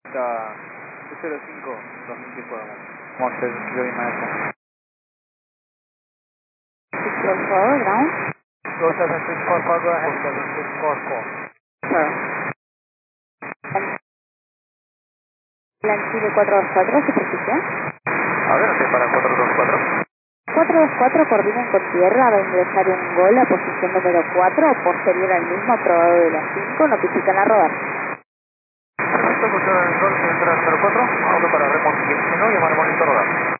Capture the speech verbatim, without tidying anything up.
Está cero cinco dos mil cinco. Monte, yo y maestro. six four four, ground. Go seven six four four, go ahead. seven six four four. Sure. Plan Chile cuatro dos cuatro, superficie. Adelante para cuatro dos cuatro. cuatro dos cuatro, coordinen con tierra, va a ingresar un gol a posición número cuatro, posterior al mismo, aprobado de las cinco, notifican a rodar. Perfecto, escuchar el gol, entra el número cuatro, auto para remoto, si no, llamar monitor rodar.